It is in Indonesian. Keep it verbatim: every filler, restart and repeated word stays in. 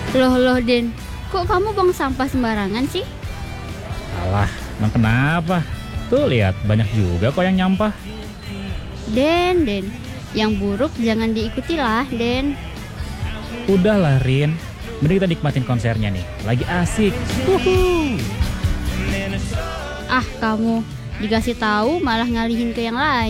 Loh loh Den, kok kamu buang sampah sembarangan sih? Alah, emang kenapa? Tuh lihat, banyak juga kok yang nyampah. Den, Den, yang buruk jangan diikuti lah, Den. Udahlah Rin, mending kita nikmatin konsernya nih, lagi asik. Wuhu. Ah, kamu dikasih tahu malah ngalihin ke yang lain.